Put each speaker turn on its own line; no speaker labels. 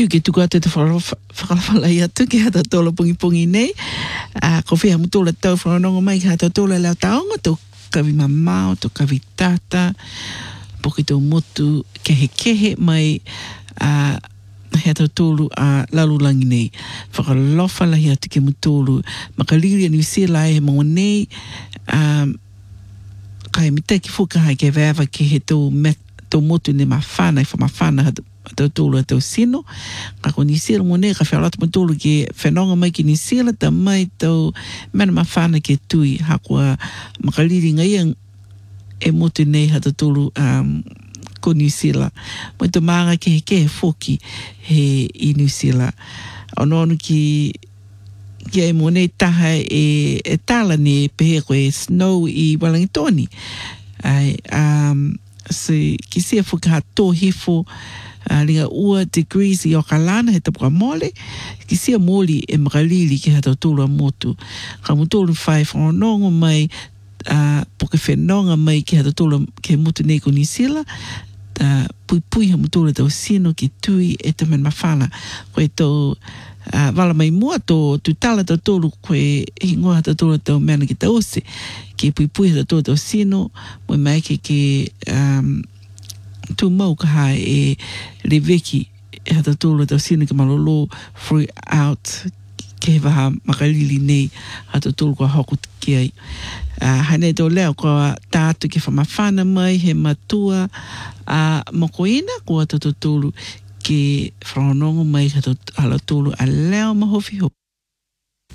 Iu ke tuku atu te whakalawhalai atu ke hata tola pungi nei. Ko whia mutola tau whanongo mai ke hata tola leo taonga tau kawi mamao, tau kawi tata, poki tau motu kehe mai hea tau tolu a lalulangi nei. Whakalawhalahi atu ke mutolu. Makaliri anu sila e maua nei. Kai mitai ki whukahai ke vewa ke he tau motu ne mawhana, i whamawhana tau tolu a tau sino. Kako ni sila mo nei, ka whialata mutolu ke whenonga mai ki ni sila, ta mai tau mana mawhana ke tui. Hakua makaliri ngai e motu nei hata tolu ko New Zealand. Mo te maanga ke whoki he i New Zealand. Ono ki e mo nei taha e tala ne pehe ko e snow i Wellingtoni. Ai, ki sia whakato hifo ringa ua degrees i Okalana he tapuka mole. Ki sia moli e makalili ki hata tolu a motu. Ka mutolu whai whanongo mai poke whenonga mai ki hata tolu ke motu nei ko New Zealand. Pui ha mutole tau sino ki tui e te men mawhana. Koe tau wala mai mua tu tala tau tolu koe hingoa tau tolu tau mena ki tau ose. Ki pui ha tau tau sino mo mai ke tu mau ka hae e reveki e ha tau tolu tau sino ki malolo free out ke waha makalili nei ha tau tolu kua hoku ki ai. Hane tau leo kua tātu ki whamawhana mai he matua mokoina kua tau tolu ke whanongo mai ha tau tolu a leo mahofi ho.